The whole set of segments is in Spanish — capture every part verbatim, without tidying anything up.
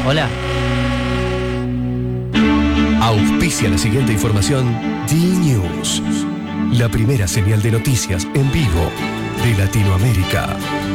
Hola. Auspicia la siguiente información D-News, la primera señal de noticias en vivo de Latinoamérica.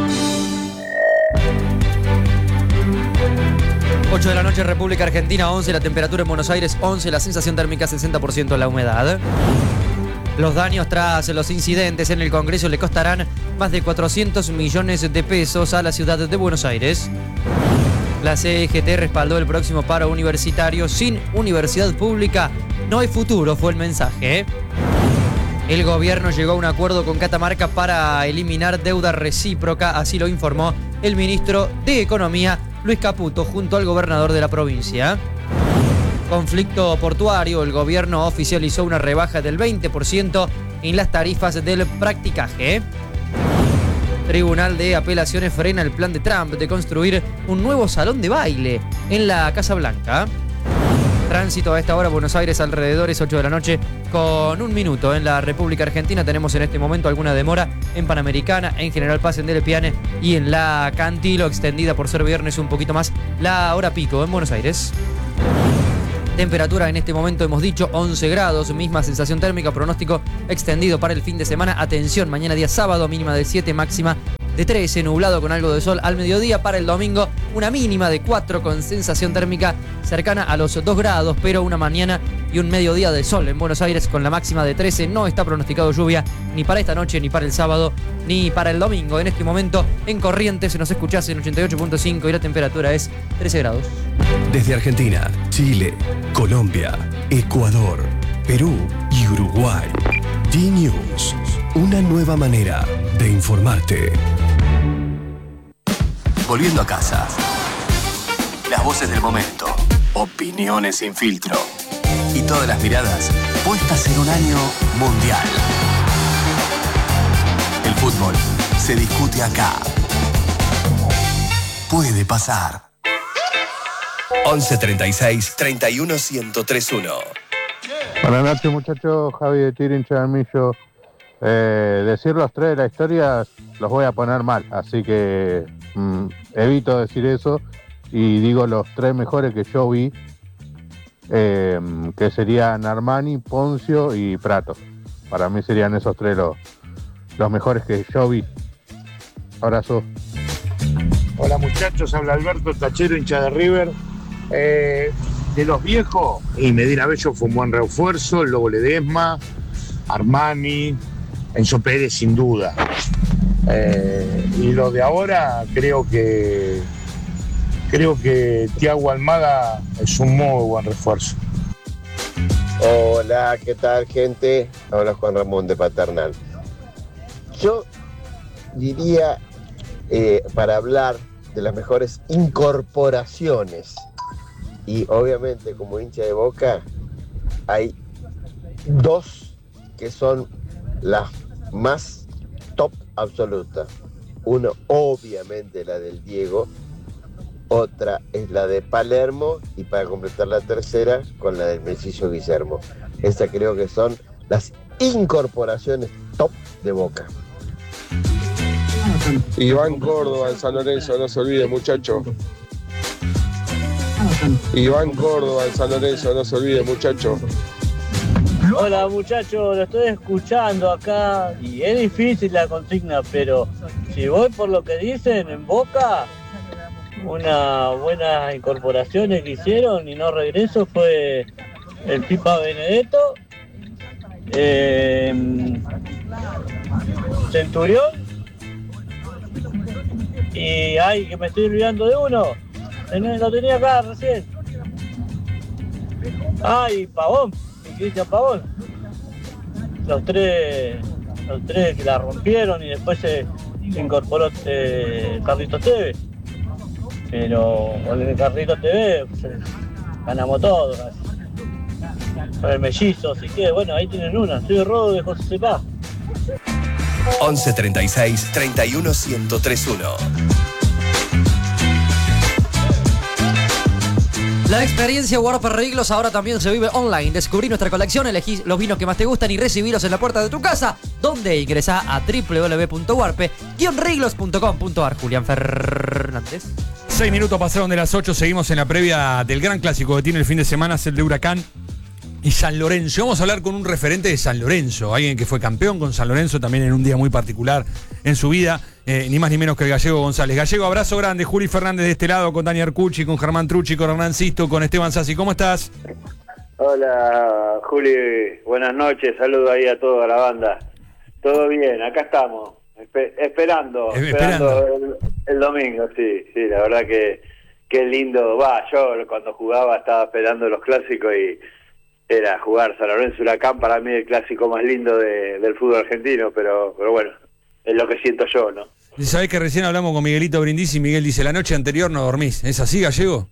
ocho de la noche, República Argentina, once, la temperatura en Buenos Aires, once, la sensación térmica sesenta por ciento, la humedad. Los daños tras los incidentes en el Congreso le costarán más de cuatrocientos millones de pesos a la ciudad de Buenos Aires. La C G T respaldó el próximo paro universitario. Sin universidad pública no hay futuro, fue el mensaje. El gobierno llegó a un acuerdo con Catamarca para eliminar deuda recíproca, así lo informó el ministro de Economía, Luis Caputo, junto al gobernador de la provincia. Conflicto portuario, el gobierno oficializó una rebaja del veinte por ciento en las tarifas del practicaje. Tribunal de Apelaciones frena el plan de Trump de construir un nuevo salón de baile en la Casa Blanca. Tránsito a esta hora, Buenos Aires, alrededores ocho de la noche, con un minuto. En la República Argentina tenemos en este momento alguna demora en Panamericana, en General Paz, en Dele Piane y en la Cantilo, extendida por ser viernes un poquito más la hora pico en Buenos Aires. Temperatura en este momento, hemos dicho, once grados, misma sensación térmica, pronóstico extendido para el fin de semana. Atención, mañana día sábado, mínima de siete, máxima de trece, nublado con algo de sol al mediodía. Para el domingo, una mínima de cuatro con sensación térmica cercana a los dos grados, pero una mañana y un mediodía de sol en Buenos Aires con la máxima de trece. No está pronosticado lluvia ni para esta noche, ni para el sábado, ni para el domingo. En este momento, en Corrientes, nos escuchás en ochenta y ocho punto cinco y la temperatura es trece grados. Desde Argentina, Chile, Colombia, Ecuador, Perú y Uruguay. D-News, una nueva manera de informarte. Volviendo a casa. Las voces del momento. Opiniones sin filtro. Y todas las miradas puestas en un año mundial. El fútbol se discute acá. Puede pasar. once treinta y seis, treinta y uno, ciento tres uno. Buenas noches, muchachos. Javi de Tirin Chamillo. Eh, decir los tres de la historia los voy a poner mal, así que mm, evito decir eso y digo los tres mejores que yo vi, eh, que serían Armani, Poncio y Prato. Para mí serían esos tres los, los mejores que yo vi. Abrazo. Hola muchachos, habla Alberto Tachero, hincha de River. Eh, de los viejos, y Medina Bello fue un buen refuerzo, el Lobo Ledesma, Armani, Enzo Pérez sin duda. Eh, y los de ahora creo que creo que Thiago Almada es un muy buen refuerzo. Hola, ¿qué tal, gente? Habla Juan Ramón de Paternal. Yo diría, eh, para hablar de las mejores incorporaciones, y obviamente como hincha de Boca, hay dos que son las más top absoluta. Uno, obviamente, la del Diego. Otra es la de Palermo. Y para completar la tercera, con la del Mellizo Guillermo. Estas creo que son las incorporaciones top de Boca. Iván Córdoba en San Lorenzo, no se olvide, muchacho. Iván Córdoba en San Lorenzo, no se olvide, muchacho. Hola muchachos, lo estoy escuchando acá y es difícil la consigna, pero si voy por lo que dicen en Boca, una buena incorporaciones que hicieron y no regreso fue el Pipa Benedetto, eh, Centurión y ay, que me estoy olvidando de uno, lo tenía acá recién. Ay, Pavón. Cristian Pavón, los tres, los tres que la rompieron y después se, se incorporó eh, Carlitos Tevez, pero con el Carlitos Tevez pues, ganamos todo casi. Con el Mellizo, así que bueno, ahí tienen una, soy de Rodo de José Cepá. once treinta y seis, treinta y uno, ciento tres uno. La experiencia Warp Riglos ahora también se vive online. Descubrí nuestra colección, elegí los vinos que más te gustan y recibílos en la puerta de tu casa, donde ingresá a doble u doble u doble u punto warp guion riglos punto com punto a r. Julián Fernández. Seis minutos pasaron de las ocho, seguimos en la previa del gran clásico que tiene el fin de semana, es el de Huracán y San Lorenzo. Vamos a hablar con un referente de San Lorenzo, alguien que fue campeón con San Lorenzo también en un día muy particular en su vida, eh, ni más ni menos que el Gallego González. Gallego, abrazo grande. Juli Fernández de este lado, con Dani Arcucci, con Germán Trucci, con Hernán Sisto, con Esteban Sassi. ¿Cómo estás? Hola, Juli. Buenas noches. Saludos ahí a toda la banda. Todo bien, acá estamos. Espe- esperando, Eh, esperando, esperando. El, el domingo, sí, sí, la verdad que qué lindo. Va, yo cuando jugaba estaba esperando los clásicos y era jugar San Lorenzo Huracán, para mí el clásico más lindo de, del fútbol argentino, pero pero bueno, es lo que siento yo, ¿no? Sabés que recién hablamos con Miguelito Brindisi y Miguel dice, la noche anterior no dormís. ¿Es así, Gallego?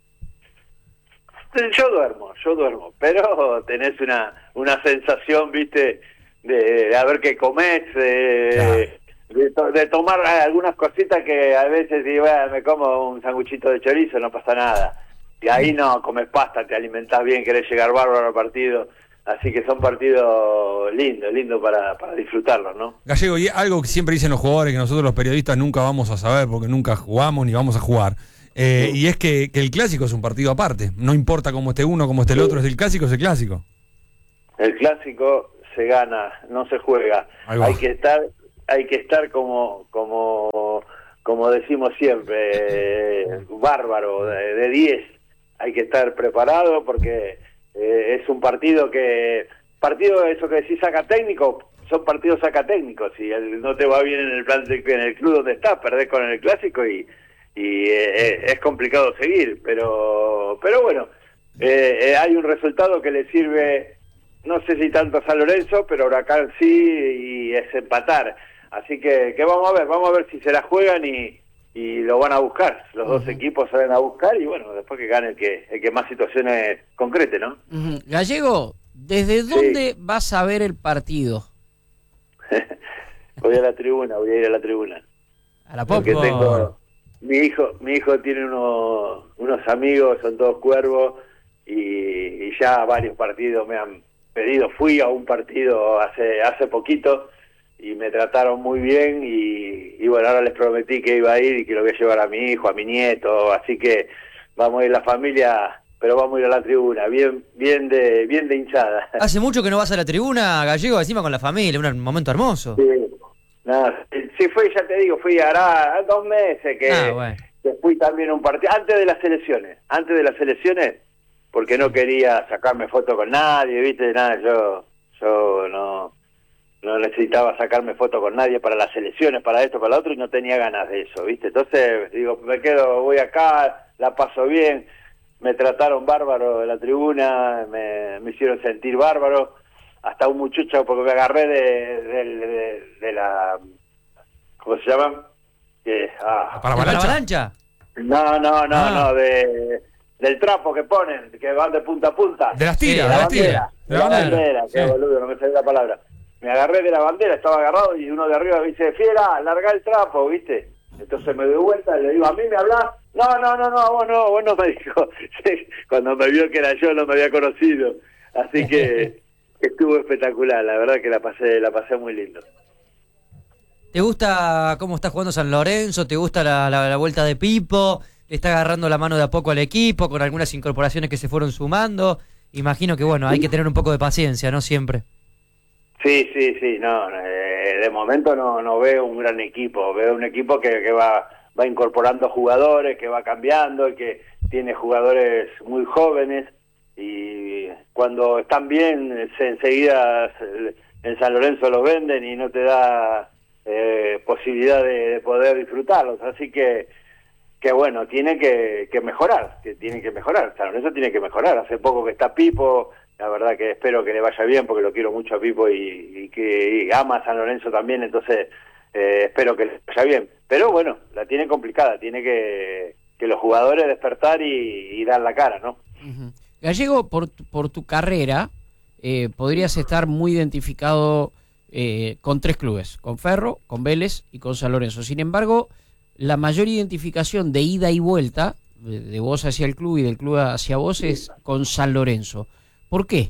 Yo duermo, yo duermo, pero tenés una una sensación, viste, de, de a ver qué comés, de, Claro. de, to- de tomar algunas cositas que a veces digo, "Bueno, me como un sanguchito de chorizo, no pasa nada". Y ahí no, comes pasta, te alimentás bien, querés llegar bárbaro al partido. Así que son partidos lindos, lindos para, para disfrutarlos, ¿no? Gallego, y algo que siempre dicen los jugadores, que nosotros los periodistas nunca vamos a saber porque nunca jugamos ni vamos a jugar, eh, y es que, que el clásico es un partido aparte. No importa cómo esté uno, cómo esté el otro, es el clásico, es el clásico. El clásico se gana, no se juega. Ahí va. Hay que estar, hay que estar como, como, como decimos siempre, eh, bárbaro, de diez. Hay que estar preparado porque eh, es un partido que, partido eso que decís saca técnico, son partidos saca técnicos. Si el- no te va bien en el plan de- en el club donde estás, perdés con el clásico y, y eh, es complicado seguir. Pero, pero bueno, eh, eh, hay un resultado que le sirve. No sé si tanto a San Lorenzo, pero Huracán sí, y es empatar. Así que, que vamos a ver, vamos a ver si se la juegan y, y lo van a buscar. Los dos equipos salen a buscar y bueno, después que gane el que, el que más situaciones concrete, ¿no? Ujú. Gallego, ¿desde dónde vas a ver el partido? Voy a la tribuna, voy a ir a la tribuna. A la Porque Popo. tengo, mi hijo, mi hijo tiene unos, unos amigos, son todos cuervos, y, y ya varios partidos me han pedido. Fui a un partido hace hace poquito y me trataron muy bien y, y bueno, ahora les prometí que iba a ir y que lo voy a llevar a mi hijo, a mi nieto, así que vamos a ir la familia, pero vamos a ir a la tribuna, bien bien de bien de hinchada. Hace mucho que no vas a la tribuna, Gallego, encima con la familia, un momento hermoso. Sí, nada, sí fui, ya te digo, fui hará dos meses que, Ah, bueno. que fui también a un partido, antes de las elecciones, antes de las elecciones, porque no quería sacarme foto con nadie, viste, nada, yo, yo no, no necesitaba sacarme foto con nadie para las elecciones, para esto, para lo otro, y no tenía ganas de eso, viste, entonces digo, me quedo, voy acá, la paso bien, me trataron bárbaro en la tribuna, me, me hicieron sentir bárbaro, hasta un muchacho, porque me agarré de, de, de, de la, ¿cómo se llama? Que, ah, ¿Para ¿La avalancha? avalancha? no, no, no, Ah. no, de, del trapo que ponen, que van de punta a punta. De las tiras, Sí, de la las bandera, tiras. de la bandera, qué Sí. boludo, no me salió la palabra. Me agarré de la bandera, estaba agarrado y uno de arriba me dice, fiera, larga el trapo, ¿viste? Entonces me doy vuelta y le digo, ¿a mí me hablas? No, no, no, no, vos no, vos no, me dijo. Sí, cuando me vio que era yo no me había conocido. Así que estuvo espectacular, la verdad que la pasé, la pasé muy lindo. ¿Te gusta cómo está jugando San Lorenzo? ¿Te gusta la, la, la vuelta de Pipo? ¿Le está agarrando la mano de a poco al equipo con algunas incorporaciones que se fueron sumando? Imagino que, bueno, hay que tener un poco de paciencia, ¿no? Siempre. Sí, sí, sí, no, eh, de momento no, no veo un gran equipo, veo un equipo que, que va, va incorporando jugadores, que va cambiando, y que tiene jugadores muy jóvenes, y cuando están bien, se, enseguida se- en San Lorenzo los venden y no te da eh, posibilidad de, de poder disfrutarlos, así que que bueno, tiene que, que mejorar, que tiene que mejorar, San Lorenzo tiene que mejorar. Hace poco que está Pipo, la verdad que espero que le vaya bien porque lo quiero mucho a Pipo y, y que y ama a San Lorenzo también, entonces eh, espero que le vaya bien. Pero bueno, la tiene complicada, tiene que, que los jugadores despertar y, y dar la cara, ¿no? Ujú. Gallego, por, tu- por tu carrera, eh, podrías estar muy identificado eh, con tres clubes, con Ferro, con Vélez y con San Lorenzo. Sin embargo, la mayor identificación de ida y vuelta, de, de vos hacia el club y del club hacia vos, es con San Lorenzo. ¿Por qué?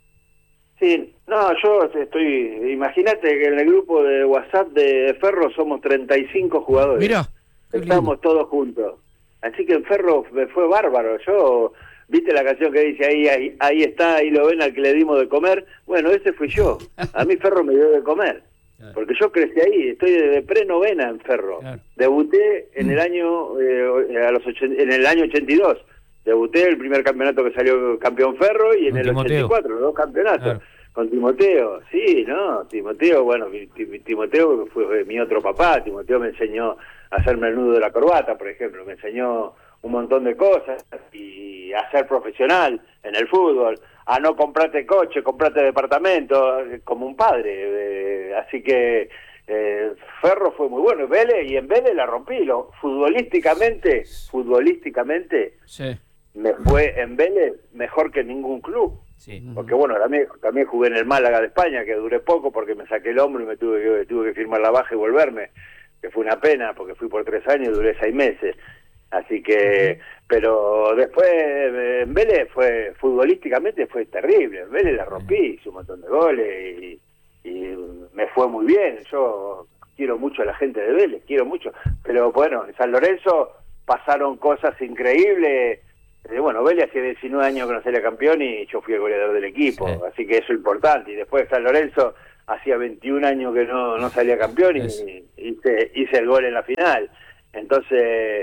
Sí, no, yo estoy, imagínate que en el grupo de WhatsApp de Ferro somos treinta y cinco jugadores. Mira, qué lindo. Estamos todos juntos. Así que en Ferro me fue bárbaro. Yo, ¿viste la canción que dice ahí, ahí, ahí está, ahí lo ven al que le dimos de comer? Bueno, ese fui yo. A mí Ferro me dio de comer. Porque yo crecí ahí, estoy de pre-novena en Ferro. Claro. Debuté en el año eh, a los ochenta, en el año ochenta y dos. Debuté el primer campeonato que salió campeón Ferro y en el Timoteo. ochenta y cuatro, los dos campeonatos. Claro. Con Timoteo, sí, ¿no? Timoteo, bueno, Timoteo fue mi otro papá. Timoteo me enseñó a hacerme el nudo de la corbata, por ejemplo. Me enseñó un montón de cosas y a ser profesional en el fútbol, a no comprarte coche, comprarte departamento, como un padre. Eh, así que eh, Ferro fue muy bueno. Vélez, y en Vélez la rompí. Lo, futbolísticamente, futbolísticamente, sí. Me fue en Vélez mejor que en ningún club. Sí. Porque bueno, también, también jugué en el Málaga de España, que duré poco porque me saqué el hombro y me tuve que, tuve que firmar la baja y volverme, que fue una pena porque fui por tres años y duré seis meses. Así que, uh-huh. Pero después en Vélez fue, futbolísticamente fue terrible. En Vélez la rompí, hice un montón de goles y, y me fue muy bien. Yo quiero mucho a la gente de Vélez, quiero mucho. Pero bueno, en San Lorenzo pasaron cosas increíbles. Bueno, Vélez hacía diecinueve años que no salía campeón y yo fui el goleador del equipo, sí. Así que eso es importante. Y después San Lorenzo hacía veintiún años que no, no salía campeón y sí. hice, hice el gol en la final. Entonces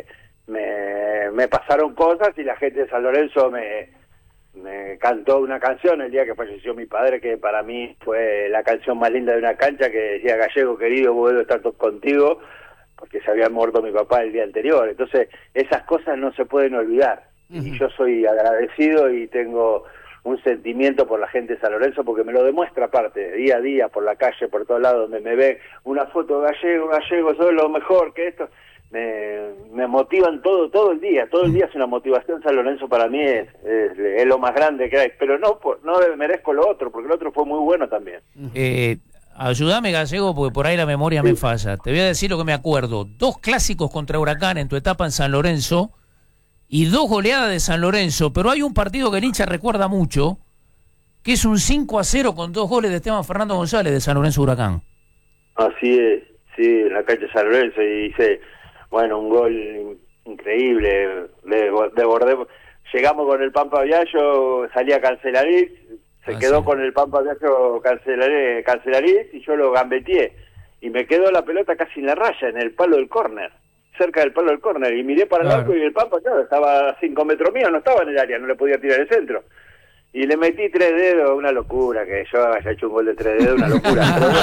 me, me pasaron cosas y la gente de San Lorenzo me, me cantó una canción el día que falleció mi padre, que para mí fue la canción más linda de una cancha, que decía: Gallego querido, vuelvo a estar contigo, porque se había muerto mi papá el día anterior. Entonces esas cosas no se pueden olvidar. Uh-huh. Y yo soy agradecido y tengo un sentimiento por la gente de San Lorenzo, porque me lo demuestra aparte, día a día, por la calle, por todos lados, donde me ven una foto de Gallego, Gallego, soy lo mejor que esto, me, me motivan todo todo el día, todo el día es una motivación. San Lorenzo para mí es, es, es lo más grande que hay, pero no, no merezco lo otro, porque el otro fue muy bueno también. Eh, ayúdame, Gallego, porque por ahí la memoria sí. me falla. Te voy a decir lo que me acuerdo: dos clásicos contra Huracán en tu etapa en San Lorenzo y dos goleadas de San Lorenzo, pero hay un partido que el hincha recuerda mucho, que es un cinco a cero con dos goles de Esteban Fernando González de San Lorenzo Huracán. Así es, sí, en la cancha de San Lorenzo, y hice, bueno, un gol increíble, de, de borde. Llegamos con el Pampa Viallo, salía Cancelariz, se ah, quedó sí. con el Pampa Viallo Cancelariz, Cancelariz y yo lo gambeteé, y me quedó la pelota casi en la raya, en el palo del córner, cerca del palo del córner, y miré para claro. el arco y el Pampa, claro, estaba a cinco metros mío, no estaba en el área, no le podía tirar el centro. Y le metí tres dedos, una locura, que yo haya hecho un gol de tres dedos, una locura.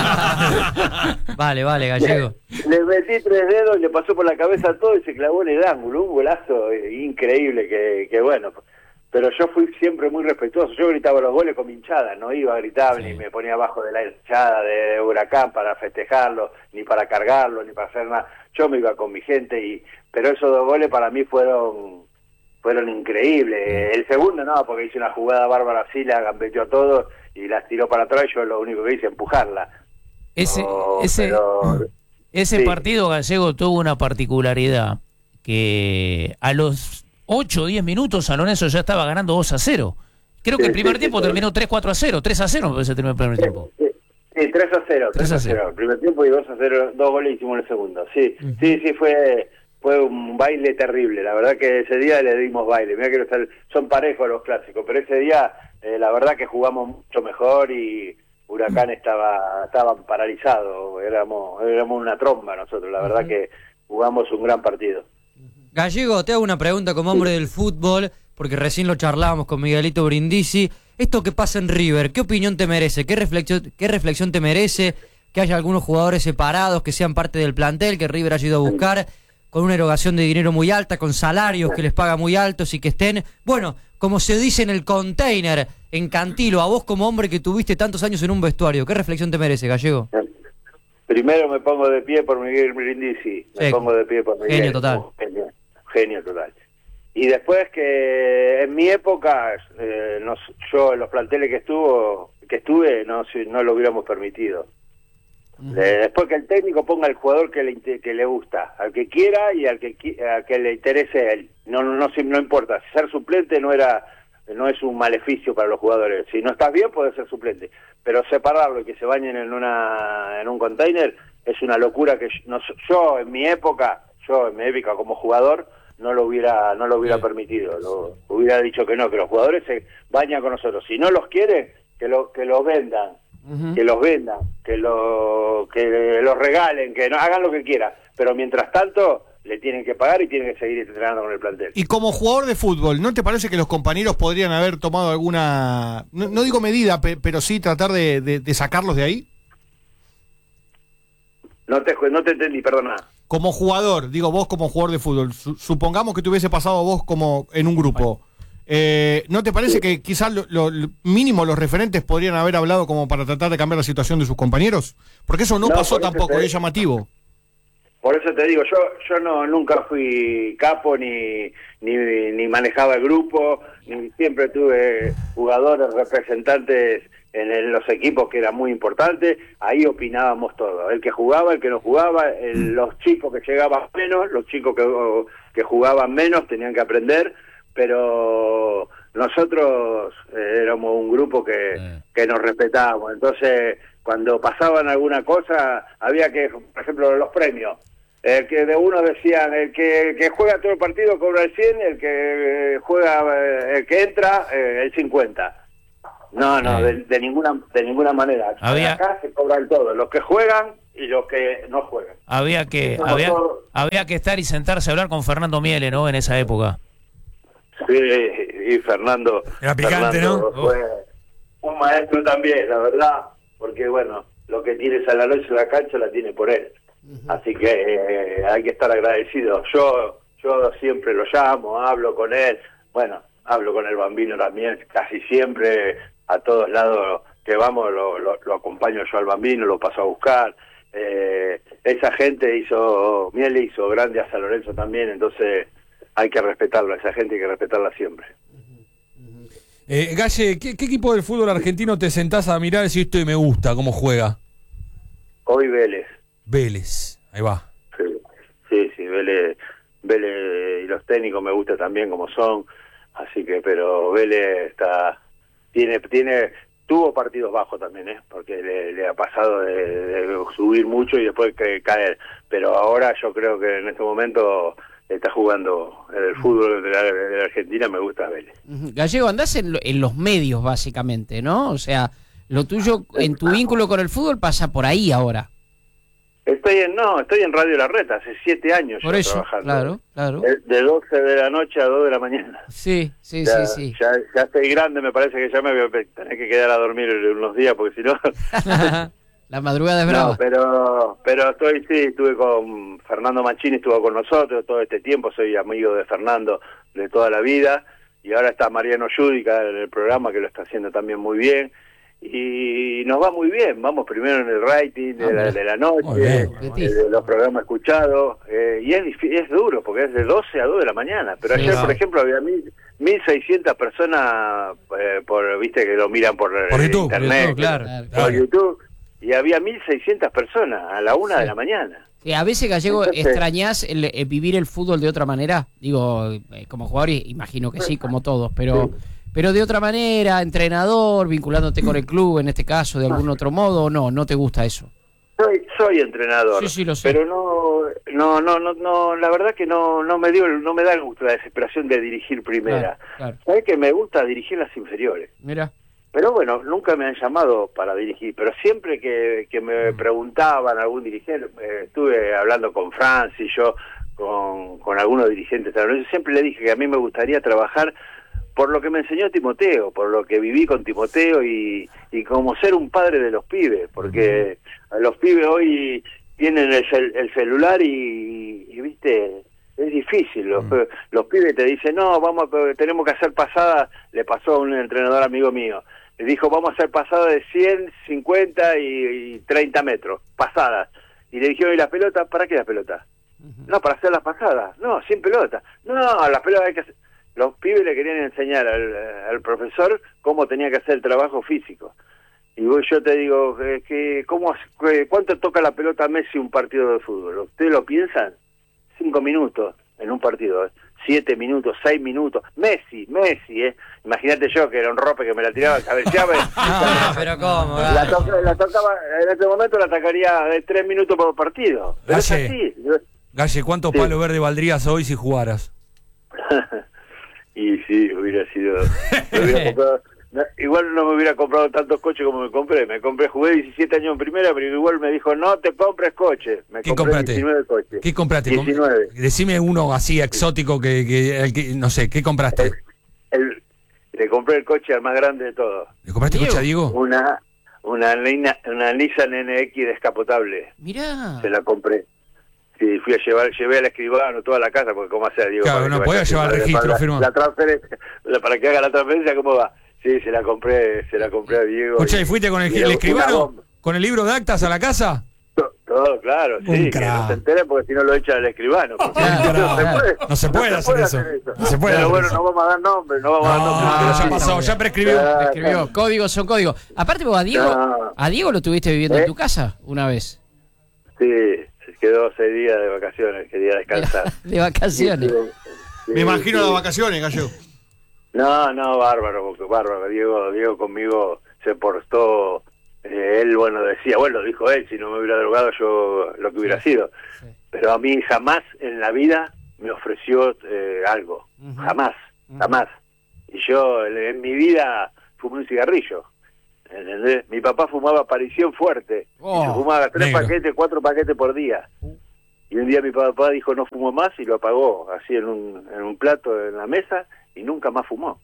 Vale, vale, Gallego. Le, le metí tres dedos, le pasó por la cabeza todo y se clavó en el ángulo, un golazo increíble, que, que bueno. Pero yo fui siempre muy respetuoso, yo gritaba los goles con mi hinchada, no iba a gritar sí. ni me ponía abajo de la hinchada de Huracán para festejarlo, ni para cargarlo, ni para hacer nada. Yo me iba con mi gente, y pero esos dos goles para mí fueron fueron increíbles. El segundo no, porque hice una jugada bárbara así, la gambeteó a todos y las tiró para atrás, yo lo único que hice empujarla. Ese, no, ese, pero, ese sí. partido, Gallego, tuvo una particularidad, que a los ocho o diez minutos San Lorenzo ya estaba ganando dos a cero. Creo que sí, el primer sí, tiempo sí, terminó tres cuatro a cero, tres a cero me parece que terminó el primer tiempo. Sí, sí, tres a cero, tres a cero. El primer tiempo y dos a cero, dos goles hicimos en el segundo. Sí, uh-huh. sí, sí, fue... Fue un baile terrible, la verdad que ese día le dimos baile. Mira que son parejos los clásicos, pero ese día eh, la verdad que jugamos mucho mejor y Huracán estaba estaba paralizado, éramos éramos una tromba nosotros, la verdad que jugamos un gran partido. Gallego, te hago una pregunta como hombre del fútbol, porque recién lo charlábamos con Miguelito Brindisi. Esto que pasa en River, ¿qué opinión te merece? ¿Qué reflexión, qué reflexión te merece? Que haya algunos jugadores separados, que sean parte del plantel, que River haya ido a buscar, con una erogación de dinero muy alta, con salarios que les paga muy altos y que estén, bueno, como se dice en el container, en Cantilo, a vos como hombre que tuviste tantos años en un vestuario, ¿qué reflexión te merece, Gallego? Primero me pongo de pie por Miguel Brindisi, me sí. pongo de pie por Miguel. Genio total. Genio, genio total. Y después que en mi época, eh, no, yo en los planteles que estuvo que estuve, no, no lo hubiéramos permitido. Uh-huh. Eh, después que el técnico ponga al jugador que le que le gusta, al que quiera y al que al que le interese a él. No no no, no importa, ser suplente no era no es un maleficio para los jugadores. Si no estás bien puedes ser suplente, pero separarlo y que se bañen en una en un container es una locura que yo, no, yo en mi época, yo en mi época como jugador no lo hubiera no lo hubiera permitido, lo, hubiera dicho que no, que los jugadores se bañan con nosotros. Si no los quiere, que lo que los vendan, uh-huh. que los vendan, que lo que los regalen, que no hagan lo que quieran, pero mientras tanto le tienen que pagar y tienen que seguir entrenando con el plantel. Y como jugador de fútbol, ¿no te parece que los compañeros podrían haber tomado alguna, no, no digo medida, pe, pero sí tratar de, de, de sacarlos de ahí? No te, no te entendí, perdona. Como jugador, digo vos como jugador de fútbol, su, supongamos que te hubiese pasado vos como en un grupo, eh, ¿no te parece sí. que quizás lo, lo, lo mínimo los referentes podrían haber hablado como para tratar de cambiar la situación de sus compañeros? Porque eso no, no pasó tampoco, te... es llamativo. Por eso te digo, yo yo no nunca fui capo ni ni, ni manejaba el grupo, ni siempre tuve jugadores, representantes en, en los equipos que era muy importante, ahí opinábamos todo, el que jugaba, el que no jugaba, el, los chicos que llegaban menos, los chicos que, que jugaban menos tenían que aprender, pero nosotros eh, éramos un grupo que, que nos respetábamos, entonces cuando pasaban alguna cosa había que, por ejemplo, los premios, el que de uno decían, el que, el que juega todo el partido cobra el cien, el que juega, el que entra, el cincuenta. No, no, de, de ninguna de ninguna manera. Había... Acá se cobra el todo, los que juegan y los que no juegan. Había que había, había que estar y sentarse a hablar con Fernando Miele, ¿no? En esa época. Sí, y Fernando... Era picante, Fernando ¿no? Fue un maestro también, la verdad, porque bueno, lo que tienes a la noche en la cancha la tiene por él. Uh-huh. Así que eh, hay que estar agradecido. Yo yo siempre lo llamo, hablo con él, bueno, hablo con el Bambino también, casi siempre, a todos lados que vamos lo, lo, lo acompaño yo al Bambino, lo paso a buscar. Eh, esa gente hizo, Miele hizo grande a San Lorenzo también, entonces hay que respetarlo, esa gente hay que respetarla siempre. Eh, Galle, ¿qué, ¿qué equipo del fútbol argentino te sentás a mirar y decís, esto y me gusta, cómo juega? Hoy Vélez. Vélez, ahí va. Sí, sí, sí, Vélez, Vélez y los técnicos me gusta también como son, así que, pero Vélez está, tiene, tiene, tuvo partidos bajos también, ¿eh? Porque le, le ha pasado de, de subir mucho y después que caer, pero ahora yo creo que en este momento está jugando en el fútbol de la, de la Argentina, me gusta Vélez. Gallego, andás en, lo, en los medios básicamente, ¿no? O sea, lo tuyo, en tu vínculo con el fútbol pasa por ahí ahora. Estoy en, no, estoy en Radio La Reta, hace siete años por eso, trabajando. Claro, claro. De, de doce de la noche a dos de la mañana. Sí, sí, ya, sí, sí. Ya, ya estoy grande, me parece que ya me voy a tener que quedar a dormir unos días, porque si no... La madrugada es brava. No, pero, pero estoy, sí, estuve con Fernando Mancini, estuvo con nosotros todo este tiempo, soy amigo de Fernando de toda la vida, y ahora está Mariano Yudica en el programa, que lo está haciendo también muy bien. Y nos va muy bien, vamos primero en el rating de, ah, la, de la noche, de, de los programas escuchados, eh, y es, es duro, porque es de doce a dos de la mañana, pero sí, ayer, por ejemplo, había mil, mil seiscientas personas, eh, por viste que lo miran por, por eh, YouTube, internet, YouTube, claro, por claro. YouTube, y había mil seiscientas personas a la una sí. de la mañana. Sí, a veces, Gallego, Entonces, ¿extrañás el, el vivir el fútbol de otra manera? Digo, eh, como jugador, imagino que sí, como todos, pero... Sí. Pero de otra manera, entrenador, vinculándote con el club, en este caso, de algún otro modo, o no, no te gusta eso. Soy, soy entrenador, sí, sí, lo sé. Pero no, no, no, no, no, la verdad que no, no me dio, no me da el gusto la desesperación de dirigir primera. Claro, claro. ¿Sabes que me gusta dirigir las inferiores? Mira. Pero bueno, nunca me han llamado para dirigir, pero siempre que, que me preguntaban algún dirigente, eh, estuve hablando con Francis, yo con, con algunos dirigentes, siempre le dije que a mí me gustaría trabajar por lo que me enseñó Timoteo, por lo que viví con Timoteo y, y como ser un padre de los pibes, porque los pibes hoy tienen el, el celular y, y, viste, es difícil, los, mm. los pibes te dicen, no, vamos, tenemos que hacer pasada, le pasó a un entrenador amigo mío, le dijo, vamos a hacer pasada de cien, cincuenta y, y treinta metros, pasadas, y le dijeron, ¿y la pelota? ¿Para qué la pelota? Uh-huh. No, para hacer las pasadas, no, sin pelota, no, las pelotas hay que hacer... Los pibes le querían enseñar al, al profesor cómo tenía que hacer el trabajo físico. Y yo te digo, que, que ¿cómo, ¿cuánto toca la pelota Messi un partido de fútbol? ¿Ustedes lo piensan? Cinco minutos en un partido, ¿eh? Siete minutos, seis minutos. Messi, Messi, ¿eh? Imagínate yo que era un rope que me la tiraba, cabeceaba. No, pero ¿cómo? La, toca, la tocaba, en este momento la atacaría de tres minutos por partido. Pero Galle, es así. Galle, ¿cuántos sí. palos verdes valdrías hoy si jugaras? Y sí, hubiera sido... me hubiera comprado- no, igual no me hubiera comprado tantos coches como me compré. Me compré, jugué diecisiete años en primera, pero igual me dijo, no te compres coches. Me ¿Qué compré compraste? diecinueve coches. ¿Qué compraste? diecinueve. Decime uno así exótico que, que, el que- no sé, ¿qué compraste? El, le compré el coche al más grande de todos. ¿Le compraste coche a Diego? Una, una, Nina- una Nissan N X descapotable. Mirá. Se la compré. Sí, fui a llevar, llevé al escribano toda la casa, porque cómo hacer, digo. Claro, para no que podía vaya a llevar firmar, registro, para firma. La, la transferencia, la- para que haga la transferencia, ¿cómo va? Sí, se la compré, se la compré a Diego. Escuchá, ¿y fuiste con el, y el era una escribano? bomba. ¿Con el libro de actas a la casa? Todo, claro, Un sí, que crack. no se entere porque si no lo echa el escribano. porque crack. no se puede, No se puede hacer eso. No se puede Pero hacer bueno, eso. no vamos a dar nombre, no vamos a dar nombre. No, pero ya sí. pasó, ya prescribió. Ah, Escribió, códigos son códigos. Aparte vos a Diego, No. a Diego lo tuviste viviendo ¿Eh? en tu casa una vez, Sí, se quedó seis días de vacaciones, quería descansar. de vacaciones. Sí, Me imagino sí. las vacaciones, Gallego. No, no, bárbaro, porque bárbaro. Diego, Diego conmigo se portó. eh, él, bueno, decía, bueno, lo dijo él, si no me hubiera drogado yo lo que hubiera sido. Pero a mí jamás en la vida me ofreció eh, algo. Jamás, jamás. Y yo en, en mi vida fumé un cigarrillo. ¿Entendés? Mi papá fumaba aparición fuerte. Oh, y se fumaba tres negro. paquetes, cuatro paquetes por día. Y un día mi papá dijo no fumo más y lo apagó así en un, en un plato en la mesa y nunca más fumó.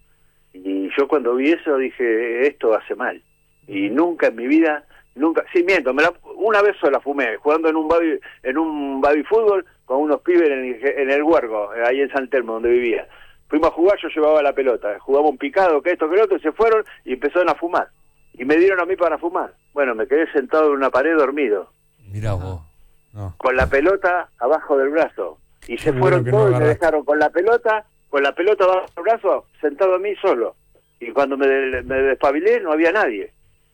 Y yo cuando vi eso dije, esto hace mal. Y nunca en mi vida, nunca, sí miento, me la, una vez sola fumé, jugando en un baby, en un baby fútbol con unos pibes en el, en el Huergo, ahí en San Telmo, donde vivía. Fuimos a jugar, yo llevaba la pelota, jugaba un picado, que esto, que lo otro, y se fueron y empezaron a fumar. Y me dieron a mí para fumar. Bueno, me quedé sentado en una pared dormido, Mirá vos. No. con la pelota abajo del brazo. Y se Qué fueron bueno que no todos y me agarraste. dejaron con la pelota, con la pelota abajo del brazo, sentado a mí solo. Y cuando me, me despabilé no había nadie.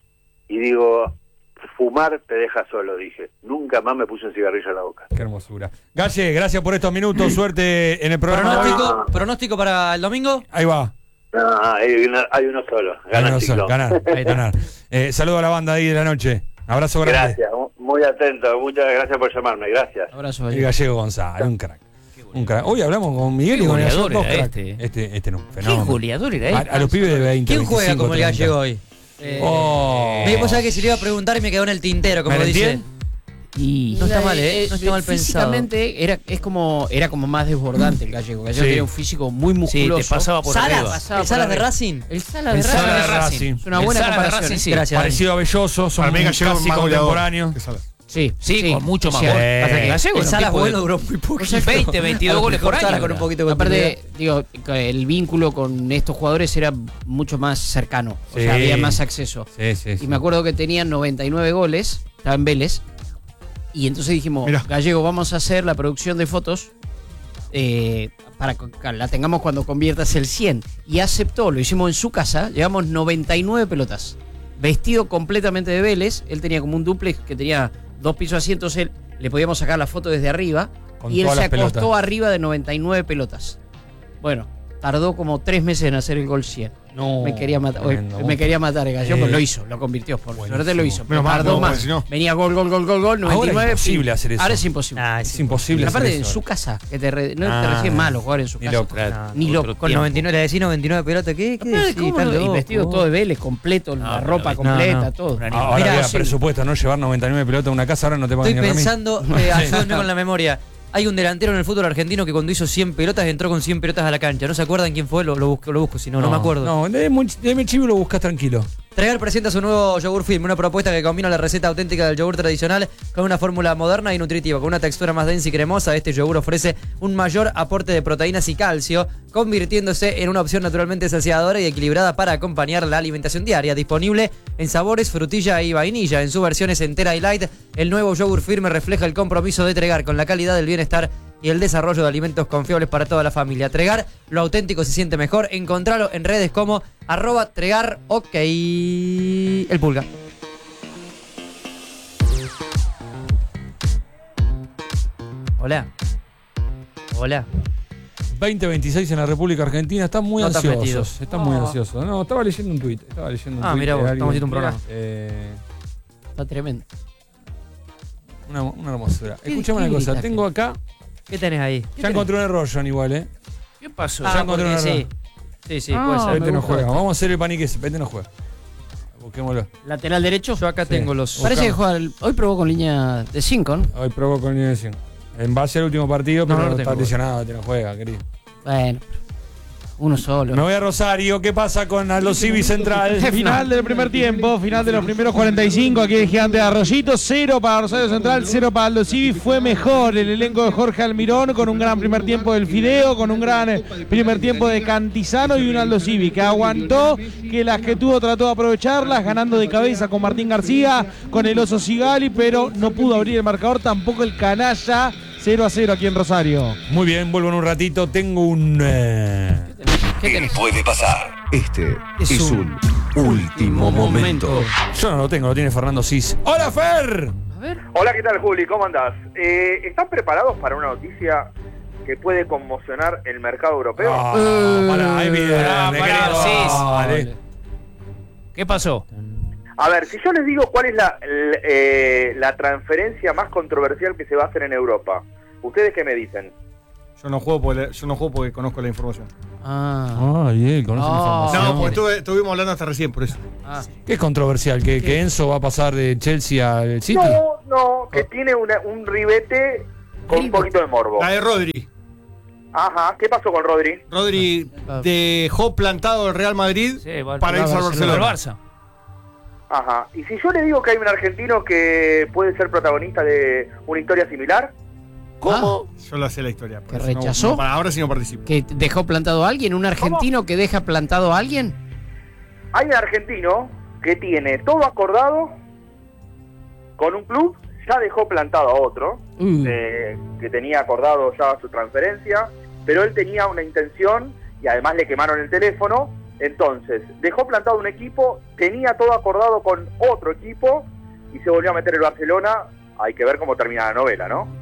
Y digo, fumar te deja solo, dije. Nunca más me puse un cigarrillo en la boca. Qué hermosura. Galle, gracias por estos minutos. Suerte en el programa. ¿Pronóstico, pronóstico para el domingo? Ahí va. No, hay, una- hay uno solo. Gana Ganar, Ciclón. ganar, ganar. Eh, saludo a la banda ahí de la noche. Abrazo grande. Gracias, muy atento. Muchas gracias por llamarme. Gracias. Abrazo. El Gallego González, un crack. Un crack. Hoy hablamos con Miguel y con ellos goleador dos era cracks. este. Este, este no, un ¿Qué fenómeno. goleador era A, este? a los pibes de veinte. ¿Quién juega veinticinco, como el treinta. gallego hoy? Oh. Me vos sabés que si le iba a preguntar y me quedó en el tintero, como ¿Merentiel? dice. Y No está mal, ¿eh? No está mal pensado. Físicamente era, es como, era como más desbordante el gallego. El gallego Sí. tenía un físico muy Sí, musculoso. te pasaba por ¿Salas? arriba. Pasaba ¿El por Salas de arriba. Racing? El Salas de El Racing. Salas de Racing. Es una El buena Salas de comparación. Racing, ¿eh? sí. Gracias. Parecido a Belloso, son Para mí, un Gallego es casi más goleador contemporáneo. que Salas. Sí, Sí, con mucho más Sí. gol. Eh, Pasa que el gallego El era un Salas tipo de- bueno duró muy poco. veinte, veintidós goles por año. Con un poquito de Aparte, digo, el vínculo con estos jugadores era mucho más cercano. O Sí. sea, había más acceso. Sí, sí, sí. Y me acuerdo que tenían noventa y nueve goles, estaba en Vélez. Y entonces dijimos, Mirá. Gallego, vamos a hacer la producción de fotos eh, para que la tengamos cuando conviertas el cien. Y aceptó, lo hicimos en su casa, llevamos noventa y nueve pelotas. Vestido completamente de Vélez, él tenía como un duplex que tenía dos pisos asientos, él le podíamos sacar la foto desde arriba. Con Y él todas se las pelotas. acostó arriba de noventa y nueve pelotas. Bueno, tardó como tres meses en hacer el gol cien. No, me quería matar, oye, tremendo. me quería matar el gallego, Eh, pero lo hizo, lo convirtió, por buenísimo. suerte lo hizo. Pero Menos mal, tardó no, más. porque si no- Venía gol, gol, gol, gol, gol, noventa y nueve. Ahora es imposible pim. hacer eso. Ahora es imposible. Ah, Es imposible Y hacer aparte eso en su ahora. casa, que te re- no Ah, te reciben mal los jugadores en su ni casa. loco. Claro, Ni otro loco. Con tiempo. noventa y nueve, le decís noventa y nueve pelotas, ¿qué? ¿Qué Ah, decís? ¿cómo Estás no? Y loco. vestido todo de Vélez, completo, la No, ropa pero- completa, no, no. todo. Un Ah, animal. ahora Mirá, había sí. presupuesto, no llevar noventa y nueve pelotas a una casa, ahora no te pagan Estoy ni a mí. pensando, eh, ayúdenme con la memoria. Hay un delantero en el fútbol argentino que cuando hizo cien pelotas entró con cien pelotas a la cancha. ¿No se acuerdan quién fue? Lo, lo busco, lo busco, si no, no, me acuerdo. No, déme chivo y lo buscas tranquilo. Tregar presenta su nuevo yogur firme, una propuesta que combina la receta auténtica del yogur tradicional con una fórmula moderna y nutritiva. Con una textura más densa y cremosa, este yogur ofrece un mayor aporte de proteínas y calcio, convirtiéndose en una opción naturalmente saciadora y equilibrada para acompañar la alimentación diaria. Disponible en sabores frutilla y vainilla. En sus versiones entera y light, el nuevo yogur firme refleja el compromiso de Tregar con la calidad del bienestar y el desarrollo de alimentos confiables para toda la familia. Tregar, lo auténtico se siente mejor. Encontralo en redes como arroba Tregar, ok. El pulga. Hola. Hola. veinte veintiséis en la República Argentina, están muy No estás ansiosos. metido. Están muy Ah. ansiosos. No, estaba leyendo un tuit. Estaba leyendo un Ah, tuit mirá de vos, alguien. estamos haciendo un programa. Eh, Está tremendo. una, una hermosura. ¿Qué- Escuchame qué una cosa, gritaste? tengo acá. ¿Qué tenés ahí? Ya encontré un error, John, igual, ¿eh? ¿Qué pasó? Ya Ah, encontré porque una sí. error. Sí, sí, Ah, puede ser. Pete no gusta juega. esto. Vamos a hacer el panique ese. Pete no juega. Busquémoslo. Lateral derecho. Yo acá Sí. tengo los. Parece que juega el- hoy probó con línea de cinco, ¿no? Hoy probó con línea de cinco. En base al último partido, No, pero no lo está tengo. lesionado, Pete no juega, querido. Bueno, uno solo. Me voy a Rosario. ¿Qué pasa con Aldo Civi Central? Final del primer tiempo, final de los primeros cuarenta y cinco aquí en Gigante de Arroyito, cero para Rosario Central, cero para Aldo Civi. Fue mejor el elenco de Jorge Almirón con un gran primer tiempo del Fideo, con un gran eh, primer tiempo de Cantizano y un Aldo Civi que aguantó, que las que tuvo trató de aprovecharlas, ganando de cabeza con Martín García, con el Oso Sigali, pero no pudo abrir el marcador, tampoco el Canalla. cero a cero aquí en Rosario. Muy bien, vuelvo en un ratito. Tengo un. eh, ¿Qué tenés? Puede pasar. Este Es es, un un, último momento. Yo no lo tengo, lo tiene Fernando Cis. ¡Hola, Fer! A ver. Hola, ¿qué tal, Juli? ¿Cómo andás? Eh, ¿Están preparados para una noticia que puede conmocionar el mercado europeo? Ah, Eh, pará, ahí viene. pará, me pará, quedo. Cis. Dale. ¿Qué pasó? A ver, si yo les digo cuál es la, el, eh, la transferencia más controversial que se va a hacer en Europa, ¿ustedes qué me dicen? Yo no juego porque, yo no juego porque conozco la información. Ah. Ay, él conoce la No. información. No, porque estuve- estuvimos hablando hasta recién, por eso. Ah. ¿Qué es controversial? ¿Que, que Enzo va a pasar de Chelsea al City? No, no, que tiene una- un ribete con un poquito de morbo. La de Rodri. Ajá, ¿qué pasó con Rodri? Rodri dejó plantado el Real Madrid Sí, va- para va irse al Barcelona. Barcelona. Al Barça. Ajá, y si yo le digo que hay un argentino que puede ser protagonista de una historia similar, ¿Cómo? Yo lo sé la historia. por ¿Que eso no- rechazó? no, para ahora sí no participo. ¿Que dejó plantado a alguien? ¿Un argentino que deja plantado a alguien? hay un argentino que tiene todo acordado con un club, ya dejó plantado a otro, Uh. eh, que tenía acordado ya su transferencia, pero él tenía una intención y además le quemaron el teléfono, entonces dejó plantado un equipo, tenía todo acordado con otro equipo y se volvió a meter el Barcelona. Hay que ver cómo termina la novela, ¿no?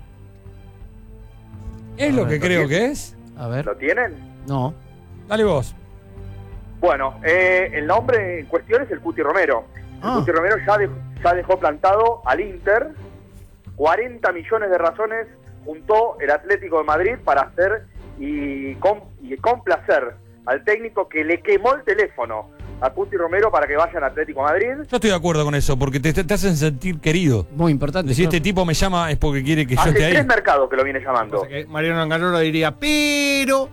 ¿Es lo que creo que es? A ver. ¿Lo tienen? No. Dale vos. Bueno, eh, el nombre en cuestión es el Cuti Romero. El Ah. Cuti Romero ya, dejó, ya dejó plantado al Inter. cuarenta millones de razones juntó el Atlético de Madrid para hacer y, com, y complacer al técnico que le quemó el teléfono a Cuti Romero para que vaya al Atlético de Madrid. Yo estoy de acuerdo con eso, porque te, te hacen sentir querido. Muy importante. Si este tipo me llama es porque quiere que yo Hace esté ahí. tres mercados que lo viene llamando. Que Mariano Angarora diría, pero.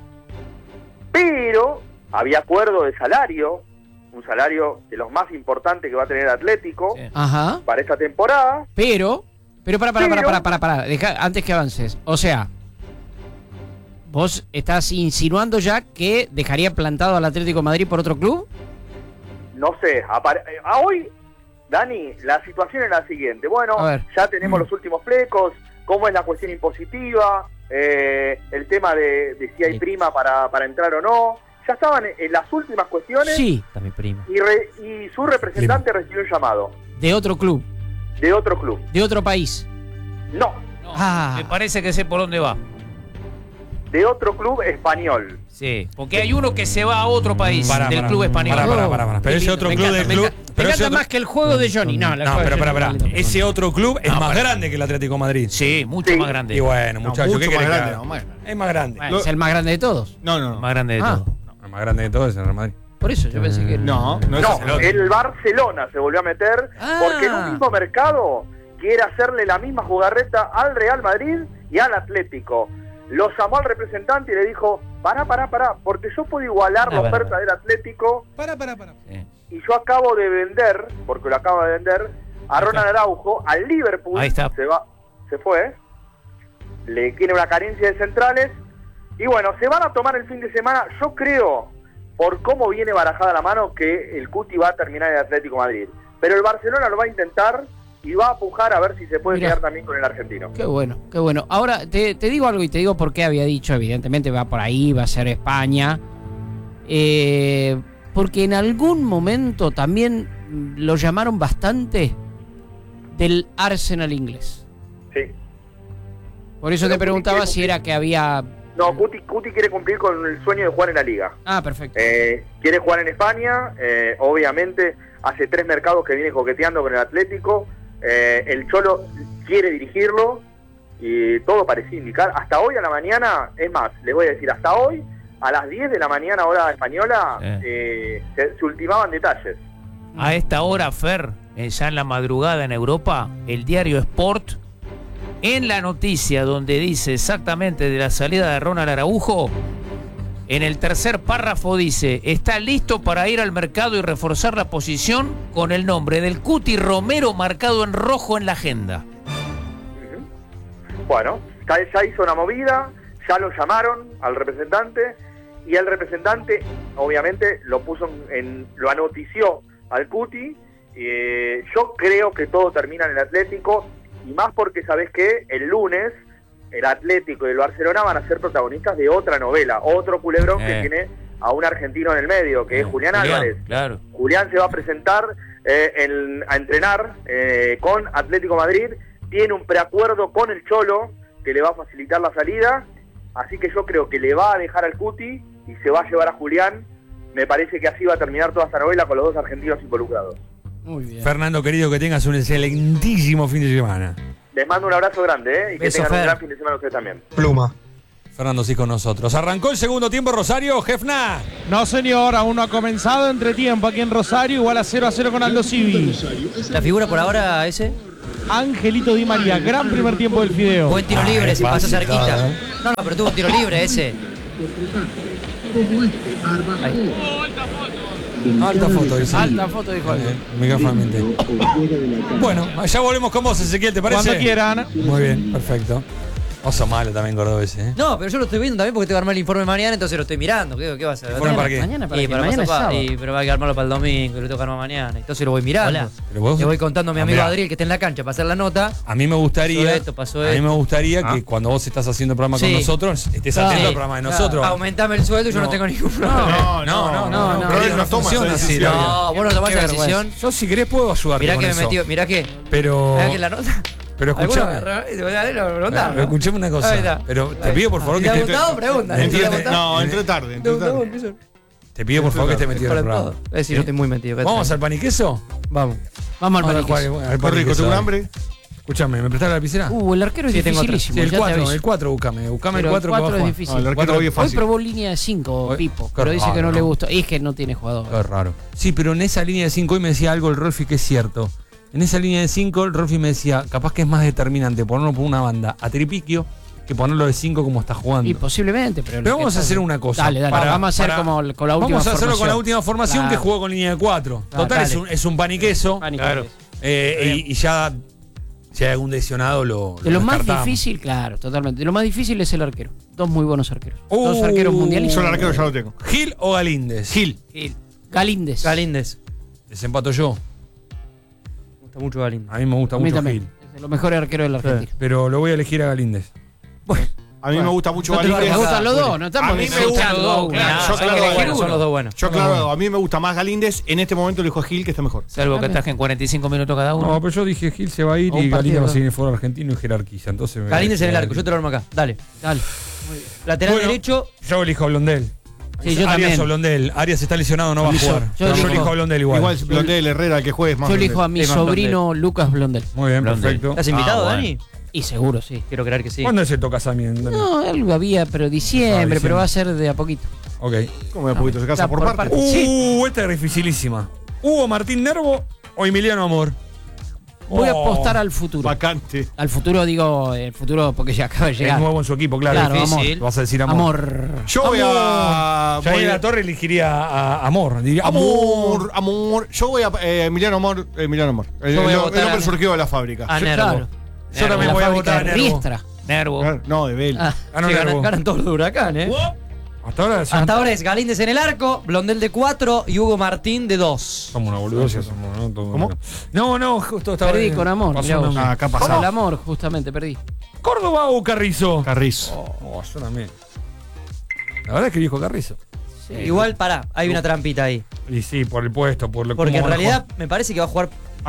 Pero había acuerdo de salario, un salario de los más importantes que va a tener Atlético Ajá. para esta temporada. Pero, pero para, para, para, Pero- para, para, para, deja, antes que avances. O sea, vos estás insinuando ya que dejaría plantado al Atlético de Madrid por otro club. No sé, apare- eh, a hoy, Dani, la situación es la siguiente. Bueno, A ver. ya tenemos los últimos flecos, cómo es la cuestión impositiva, eh, el tema de, de si hay prima para, para entrar o no. Ya estaban en, en las últimas cuestiones Sí, Está mi prima. y, re- y su representante recibió un llamado de otro club, de otro club. de otro país. No, Ah, Me parece que sé por dónde va. de otro club español. Sí, porque hay uno que se va a otro país Pará, del pará, club español. pará, pará, pará, pará. Pero Qué ese lindo, otro me club encanta, del me club. encanta. Me pero ese encanta otro- más que el juego de Johnny. No, la No, juego de pero Johnny pará, es pará. más lindo. Ese otro club es No, más pará. grande que el Atlético de Madrid. Sí, mucho Sí. más grande. Y bueno, No, muchachos, mucho ¿qué más querés que grande, haga? no, más- Es más grande. Bueno, es el más grande de todos. No, no, no. Más grande de Ah. todo. No, el más grande de todos es el Real Madrid. Por eso yo pensé que. No, no es No, ese el otro. el Barcelona se volvió a meter Ah. porque en un mismo mercado quiere hacerle la misma jugarreta al Real Madrid y al Atlético. Lo llamó al representante y le dijo, pará, pará, pará, porque yo puedo igualar Ah, la bueno, oferta bueno. del Atlético Para, para, para. Sí. y yo acabo de vender, porque lo acabo de vender, a Ronald Araujo al Liverpool. Ahí está. Se va, se fue, le tiene una carencia de centrales y bueno, se van a tomar el fin de semana. Yo creo, por cómo viene barajada la mano, que el Cuti va a terminar en el Atlético de Madrid, pero el Barcelona lo va a intentar y va a pujar a ver si se puede Mirá. quedar también con el argentino. Qué bueno, qué bueno. Ahora te, te digo algo y te digo por qué había dicho, evidentemente va por ahí, va a ser España. Eh, porque en algún momento también mm, lo llamaron bastante del Arsenal inglés. Sí. Por eso Pero te preguntaba Cuti si quiere era que había... No, Cuti, Cuti quiere cumplir con el sueño de jugar en la Liga. Ah, perfecto. Eh, quiere jugar en España, eh, obviamente hace tres mercados que viene coqueteando con el Atlético, eh, el Cholo quiere dirigirlo, y todo parecía indicar, hasta hoy a la mañana, es más, les voy a decir, hasta hoy, a las diez de la mañana hora española, Eh. eh, se, se ultimaban detalles. A esta hora, Fer, eh, ya en la madrugada en Europa, el diario Sport, en la noticia donde dice exactamente de la salida de Ronald Araujo, en el tercer párrafo dice, está listo para ir al mercado y reforzar la posición con el nombre del Cuti Romero marcado en rojo en la agenda. Bueno, ya, ya hizo una movida, ya lo llamaron al representante y el representante obviamente lo puso en, en- lo anotició al Cuti. Eh, yo creo que todo termina en el Atlético y más porque sabes que el lunes el Atlético y el Barcelona van a ser protagonistas de otra novela, otro culebrón Eh. que tiene a un argentino en el medio, que es Julián, Álvarez. Claro. Julián se va a presentar eh, en- a entrenar eh, con Atlético Madrid, tiene un preacuerdo con el Cholo que le va a facilitar la salida, así que yo creo que le va a dejar al Cuti y se va a llevar a Julián. Me parece que así va a terminar toda esta novela con los dos argentinos involucrados. Muy bien. Fernando, querido, que tengas un excelentísimo fin de semana. Les mando un abrazo grande ¿eh? y que Beso, tengan un Fer. gran fin de semana ustedes también. Pluma. Fernando, sí, con nosotros. Arrancó el segundo tiempo, Rosario, Jefna. No, señor, aún no ha comenzado entretiempo aquí en Rosario, igual a cero a cero con Aldo Civi. ¿La figura por ahora ese? Angelito Di María, gran primer tiempo del Fideo. Buen tiro libre, se pasó cerquita. No, no, pero tuvo un tiro libre ese. Alta foto, dice. Alta foto, dijo algo. Megafamente. Bueno, ya volvemos con vos, Ezequiel, ¿te parece? Cuando quieran. Muy bien, perfecto. Oso malo también, Cordobés, ¿eh? No, pero yo lo estoy viendo también porque tengo que armar el informe mañana, entonces lo estoy mirando. ¿Qué, qué vas a hacer? ¿Informe para qué? Mañana para Y que para mañana es pasar pa- sábado. y, pero hay que armarlo para el domingo y lo tengo que armar mañana. Entonces lo voy mirando. Hola. Pero vos- Le voy contando a mi Ah, amigo mirá. Adriel que está en la cancha para hacer la nota. A mí me gustaría, Pasó esto, pasó a mí esto. me gustaría Ah. que cuando vos estás haciendo el programa Sí. con nosotros, estés Claro. atento al Sí. programa de Claro. nosotros. Aumentame el sueldo y yo no, No. tengo ningún problema. No, no, no, no, no, pero él no no toma funciona esa así. decisión. No, vos no tomás Qué esa vergüenza. decisión. Yo si querés puedo ayudarte Mirá con que me eso. metió, mirá que. Pero, Mirá que la nota. pero escuchame. ¿Alguna- lo- lo- lo- lo- Pero escuchame una Ahí cosa. está. Pero te pido por favor Si que te ha estés. gustado, pregunta. ¿Me Si te ha entiendes? gustado. No, entré tarde. Entré No, no, tarde. empiezo. Te pido por favor que estés metido en el Para programa. todo. Es decir, yo estoy muy metido. ¿Vamos al pan y queso? Vamos. Vamos al Vamos a paniqueso. jugar al Qué pan y rico, queso, tengo un dale. hambre. Escuchame, ¿me prestás la lapicera? Uh, el arquero es Sí, tengo otra. dificilísimo. Sí, el ya te cuatro, aviso. el cuatro buscame, buscame Pero el cuatro el que va a cuatro es jugar. difícil. No, el arquero hoy es Hoy fácil. probó línea de cinco, Hoy- Pipo, qué pero dice que no raro, le ¿no? gustó. Y es que no tiene jugador. Qué raro. Sí, pero en esa línea de cinco hoy me decía algo el Rolfi que es cierto. En esa línea de cinco el Rolfi me decía, capaz que es más determinante ponerlo por una banda a Tripiquio que ponerlo de cinco como está jugando. Y posiblemente, pero... Pero lo que vamos a pasa- hacer una cosa. Dale, dale, Para- vamos a hacer para- como con la última Vamos a hacerlo con la formación. última formación Claro. que jugó con línea de cuatro. Claro, Total, es dale. un, es un pan y queso. Pan y Claro. queso. Eh, y, y ya, si hay algún lesionado, lo. De lo más descartamos. difícil, claro, totalmente. De lo más difícil es el arquero. Dos muy buenos arqueros. Uh, Dos arqueros mundialistas. Yo el arquero ya lo tengo. ¿Gil o Galíndez? Gil. Gil. Galíndez. Galíndez. Desempato yo. Me gusta mucho Galíndez. A mí me gusta A mí mucho también. Gil. Es de los mejores arqueros de la Argentina. Pero lo voy a elegir a Galíndez. A mí me gusta mucho No te Galíndez. me gustan los dos, no estamos A mí me diciendo gustan los los dos, dos, claro. Yo Hay que claro, elegir bueno, uno. Son los dos buenos. Yo claro, a mí me gusta más Galíndez. En este momento elijo a Gil, que está mejor. Salvo que atajen cuarenta y cinco minutos cada uno. No, pero yo dije Gil se va a ir O un y Galíndez va a partido. seguir en fútbol argentino y jerarquiza. Entonces me- Galíndez en el arco, yo te lo armo acá. Dale. Dale. Lateral Bueno, derecho. Yo elijo a Blondel. Sí, yo Arias también. o Blondel. Arias está lesionado, no va a Yo- jugar. yo Yo, elijo- elijo a Blondel igual. Igual Blondel, Herrera, el que juegue es más. Yo elijo a Blondel. mi Sí, más sobrino Lucas Blondel. Muy bien, Blondel. perfecto. ¿Estás invitado, Ah, Dani? Y seguro, sí. Quiero creer que sí. ¿Cuándo se toca Samien? No, algo había, pero diciembre, Ah, diciembre. pero va a ser de a poquito. Ok. ¿Cómo de a poquito? ¿Se casa Está por por parte? parte. Uh, esta es dificilísima. ¿Hugo Martín Nervo o Emiliano Amor? Voy a Oh, apostar al futuro. Vacante. Al futuro digo, el futuro porque ya acaba de Es llegar. nuevo en su equipo, claro. Claro, Difícil. Amor. Vas a decir Amor. Amor. Yo voy a. Ya voy en a- la torre elegiría a Amor. Diría Amor, amor. Yo voy a. eh, Emiliano Amor. Emiliano Amor. El, Yo voy a el- votar el hombre a- surgió de la fábrica. A Yo- Nervo. claro. Yo también La voy a fábrica votar a de Nervo. Riestra. Nervo. No, de Bell. Ah, Ganó Sí, ganan, Nervo. ganan todos los de Huracán, ¿eh? Hasta ahora son- Hasta ahora es Galíndez en el arco, Blondel de cuatro y Hugo Martín de dos. somos una boludosia. Somos, ¿no? Todo- ¿Cómo? No, no, justo estaba Perdí con amor. pasó mirá vos. una- Ah, acá Con pasó. el amor, justamente, perdí. ¿Córdoba o Carrizo? Carrizo. Oh, yo también. La verdad es que dijo Carrizo. Igual, pará, hay una trampita ahí. Y sí, por el puesto, por lo Porque cómo en van a realidad me parece que va a jugar A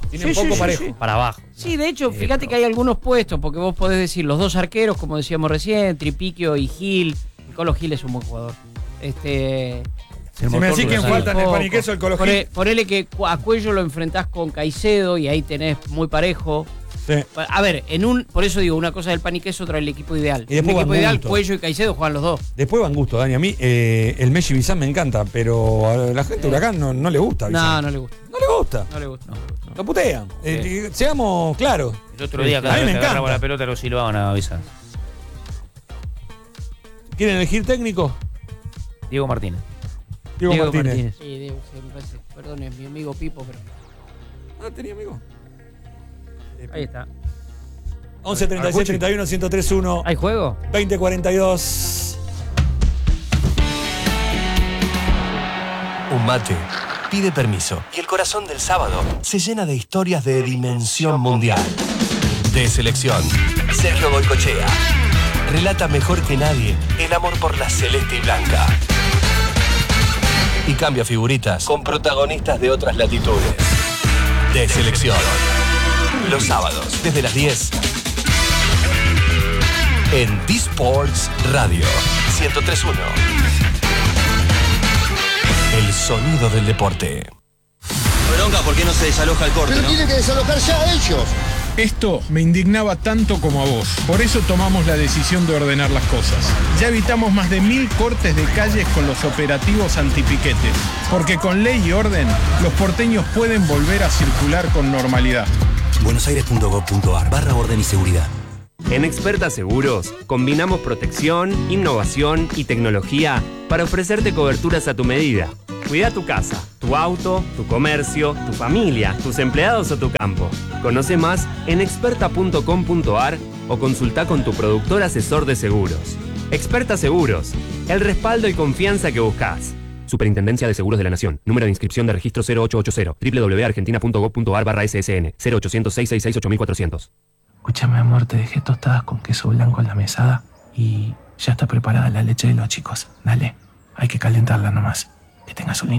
Tienen Sí, sí, poco sí, parejo. sí. Para abajo. Sí, de hecho, fíjate que hay algunos puestos, porque vos podés decir los dos arqueros, como decíamos recién, Tripiquio y Gil, El Colo Gil es un buen jugador. Este. Si me decís quién falta en el pan y queso, el Colo Gil. Pone- Ponele que cu- a Cuello lo enfrentás con Caicedo y ahí tenés muy parejo. Sí. A ver, en un, por eso digo, una cosa del pan y queso, otra del equipo ideal. Y después el equipo Van ideal, Gusto. Cuello y Caicedo juegan los dos. Después van gusto, Dani. A mí eh, el Messi Bizán me encanta, pero a la gente de Huracán no, no le gusta. No, Bizán. no le gusta. No le gusta. No le gusta. Lo putean. Eh, seamos claros. El otro día, a cada mí vez me que agarraba encanta. la pelota, lo silbaban a Bizán. ¿Quieren elegir técnico? Diego Martínez. Diego, Martínez. Sí, Diego, sí, me parece. Perdón, es mi amigo Pipo, pero. Ah, tenía amigo. Ahí está. once treinta y seis treinta y uno ciento tres uno. ¿Hay juego? veinte cuarenta y dos. Un mate pide permiso y el corazón del sábado se llena de historias de dimensión mundial. De selección, Sergio Goycochea relata mejor que nadie el amor por la celeste y blanca. Y cambia figuritas con protagonistas de otras latitudes. De selección. Los sábados, desde las diez. En D-Sports Radio ciento tres punto uno. El sonido del deporte. Bronca, ¿por qué no se desaloja el corte? Pero ¿no? tienen que desalojar ya ellos. Esto me indignaba tanto como a vos. Por eso tomamos la decisión de ordenar las cosas. Ya evitamos más de mil cortes de calles con los operativos antipiquetes. Porque con ley y orden, los porteños pueden volver a circular con normalidad. buenosaires punto gov punto ar barra orden y seguridad. En Experta Seguros, combinamos protección, innovación y tecnología para ofrecerte coberturas a tu medida. Cuida tu casa, tu auto, tu comercio, tu familia, tus empleados o tu campo. Conoce más en experta punto com punto ar o consulta con tu productor asesor de seguros. Experta Seguros, el respaldo y confianza que buscas. Superintendencia de Seguros de la Nación. Número de inscripción de registro cero ocho ocho cero. doble u doble u doble u punto argentina punto gov punto ar barra S S N. cero ochocientos seis seis seis ocho mil cuatrocientos. Escúchame, amor, te dejé tostadas con queso blanco en la mesada y ya está preparada la leche de los chicos. Dale, hay que calentarla nomás. Que tengas un lindo